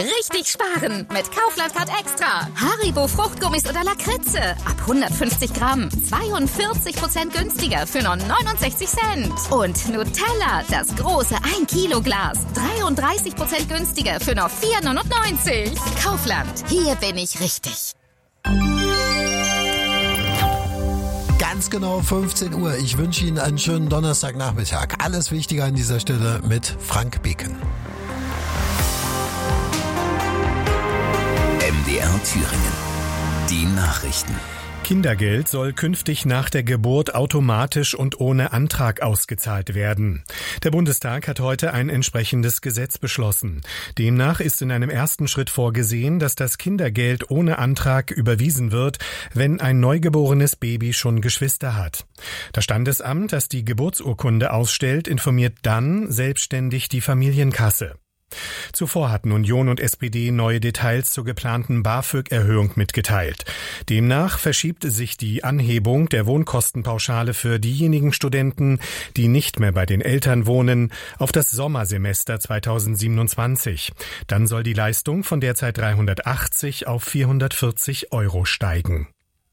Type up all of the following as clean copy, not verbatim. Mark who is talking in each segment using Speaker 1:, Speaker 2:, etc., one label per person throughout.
Speaker 1: Richtig sparen mit Kaufland Card Extra. Haribo Fruchtgummis oder Lakritze. Ab 150 Gramm. 42% günstiger für nur 69 Cent. Und Nutella, das große 1 Kilo Glas. 33% günstiger für nur 4,99. Kaufland. Hier bin ich richtig.
Speaker 2: Ganz genau 15 Uhr. Ich wünsche Ihnen einen schönen Donnerstagnachmittag. Alles Wichtige an dieser Stelle mit Frank Beken.
Speaker 3: MDR Thüringen. Die Nachrichten.
Speaker 4: Kindergeld soll künftig nach der Geburt automatisch und ohne Antrag ausgezahlt werden. Der Bundestag hat heute ein entsprechendes Gesetz beschlossen. Demnach ist in einem ersten Schritt vorgesehen, dass das Kindergeld ohne Antrag überwiesen wird, wenn ein neugeborenes Baby schon Geschwister hat. Das Standesamt, das die Geburtsurkunde ausstellt, informiert dann selbstständig die Familienkasse. Zuvor hatten Union und SPD neue Details zur geplanten BAföG-Erhöhung mitgeteilt. Demnach verschiebt sich die Anhebung der Wohnkostenpauschale für diejenigen Studenten, die nicht mehr bei den Eltern wohnen, auf das Sommersemester 2027. Dann soll die Leistung von derzeit 380 auf 440 € steigen.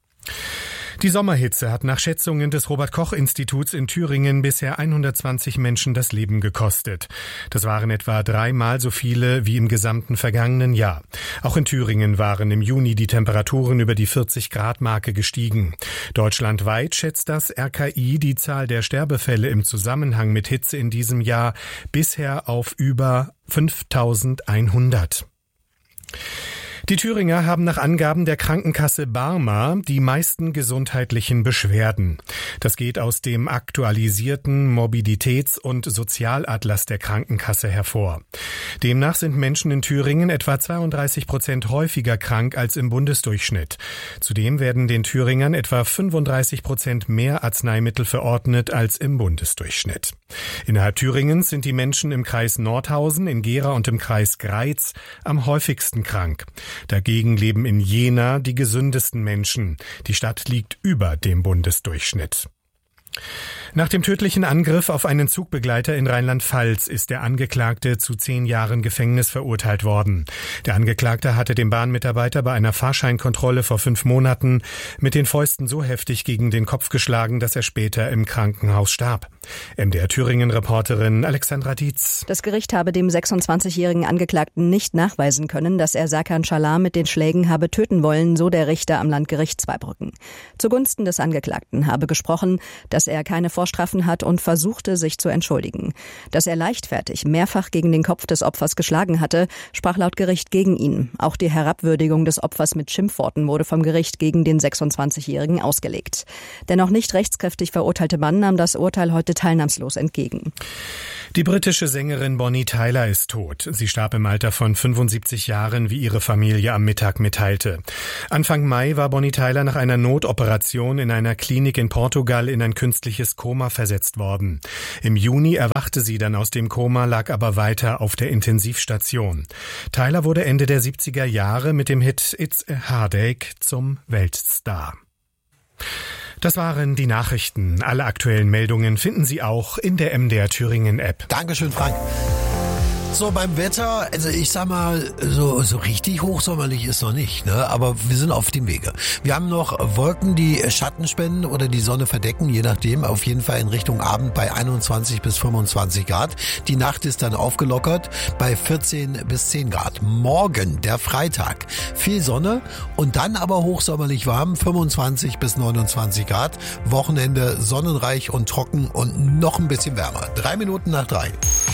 Speaker 4: Die Sommerhitze hat nach Schätzungen des Robert-Koch-Instituts in Thüringen bisher 120 Menschen das Leben gekostet. Das waren etwa 3-mal so viele wie im gesamten vergangenen Jahr. Auch in Thüringen waren im Juni die Temperaturen über die 40-Grad-Marke gestiegen. Deutschlandweit schätzt das RKI die Zahl der Sterbefälle im Zusammenhang mit Hitze in diesem Jahr bisher auf über 5.100. Die Thüringer haben nach Angaben der Krankenkasse Barmer die meisten gesundheitlichen Beschwerden. Das geht aus dem aktualisierten Morbiditäts- und Sozialatlas der Krankenkasse hervor. Demnach sind Menschen in Thüringen etwa 32% häufiger krank als im Bundesdurchschnitt. Zudem werden den Thüringern etwa 35% mehr Arzneimittel verordnet als im Bundesdurchschnitt. Innerhalb Thüringens sind die Menschen im Kreis Nordhausen, in Gera und im Kreis Greiz am häufigsten krank. Dagegen leben in Jena die gesündesten Menschen. Die Stadt liegt über dem Bundesdurchschnitt. Nach dem tödlichen Angriff auf einen Zugbegleiter in Rheinland-Pfalz ist der Angeklagte zu 10 Jahren Gefängnis verurteilt worden. Der Angeklagte hatte dem Bahnmitarbeiter bei einer Fahrscheinkontrolle vor 5 Monaten mit den Fäusten so heftig gegen den Kopf geschlagen, dass er später im Krankenhaus starb. MDR Thüringen-Reporterin Alexandra Dietz.
Speaker 5: Das Gericht habe dem 26-jährigen Angeklagten nicht nachweisen können, dass er Serkan Çalar mit den Schlägen habe töten wollen, so der Richter am Landgericht Zweibrücken. Zugunsten des Angeklagten habe gesprochen, dass er keine Vorstrafen hat und versuchte, sich zu entschuldigen. Dass er leichtfertig mehrfach gegen den Kopf des Opfers geschlagen hatte, sprach laut Gericht gegen ihn. Auch die Herabwürdigung des Opfers mit Schimpfworten wurde vom Gericht gegen den 26-jährigen ausgelegt. Der noch nicht rechtskräftig verurteilte Mann nahm das Urteil heute teilnahmslos entgegen.
Speaker 4: Die britische Sängerin Bonnie Tyler ist tot. Sie starb im Alter von 75 Jahren, wie ihre Familie am Mittag mitteilte. Anfang Mai war Bonnie Tyler nach einer Notoperation in einer Klinik in Portugal in ein künstliches Koma versetzt worden. Im Juni erwachte sie dann aus dem Koma, lag aber weiter auf der Intensivstation. Tyler wurde Ende der 70er Jahre mit dem Hit It's a Heartache zum Weltstar. Das waren die Nachrichten. Alle aktuellen Meldungen finden Sie auch in der MDR Thüringen App.
Speaker 2: Dankeschön, Frank. So, beim Wetter, also ich sag mal, so richtig hochsommerlich ist noch nicht, ne? Aber wir sind auf dem Wege. Wir haben noch Wolken, die Schatten spenden oder die Sonne verdecken, je nachdem. Auf jeden Fall in Richtung Abend bei 21 bis 25 Grad. Die Nacht ist dann aufgelockert bei 14 bis 10 Grad. Morgen, der Freitag, viel Sonne und dann aber hochsommerlich warm, 25 bis 29 Grad. Wochenende sonnenreich und trocken und noch ein bisschen wärmer. 3 Minuten nach 3.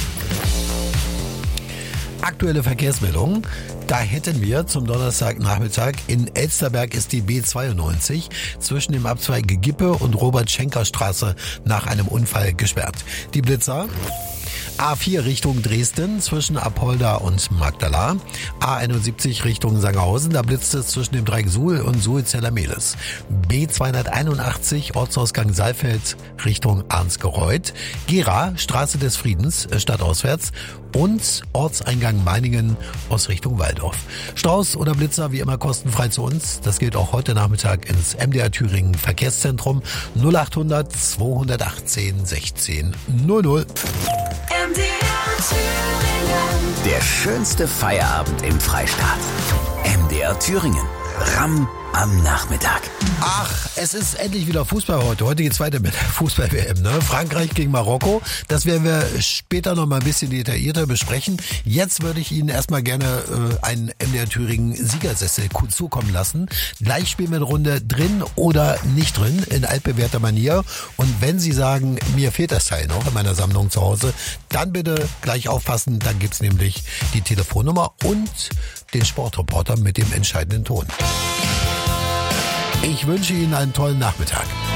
Speaker 2: Aktuelle Verkehrsmeldungen. Da hätten wir zum Donnerstagnachmittag in Elsterberg ist die B92 zwischen dem Abzweig Gippe und Robert-Schenker-Straße nach einem Unfall gesperrt. Die Blitzer. A4 Richtung Dresden zwischen Apolda und Magdala. A71 Richtung Sangerhausen, da blitzt es zwischen dem Dreieck Suhl und Suhl-Zellermehlis. B281 Ortsausgang Saalfeld Richtung Arnsgereuth. Gera, Straße des Friedens, stadtauswärts. Und Ortseingang Meiningen aus Richtung Waldorf. Staus oder Blitzer wie immer kostenfrei zu uns. Das gilt auch heute Nachmittag ins MDR Thüringen Verkehrszentrum 0800 218 16 00.
Speaker 6: MDR Thüringen.
Speaker 3: Der schönste Feierabend im Freistaat. MDR Thüringen. Ramm am Nachmittag.
Speaker 2: Ach, es ist endlich wieder Fußball heute. Heute geht's weiter mit Fußball-WM, ne? Frankreich gegen Marokko. Das werden wir später noch mal ein bisschen detaillierter besprechen. Jetzt würde ich Ihnen erstmal gerne einen MDR Thüringen Siegersessel zukommen lassen. Gleich spielen wir eine Runde drin oder nicht drin, in altbewährter Manier. Und wenn Sie sagen, mir fehlt das Teil noch in meiner Sammlung zu Hause, dann bitte gleich aufpassen. Dann gibt's nämlich die Telefonnummer und den Sportreporter mit dem entscheidenden Ton. Ich wünsche Ihnen einen tollen Nachmittag.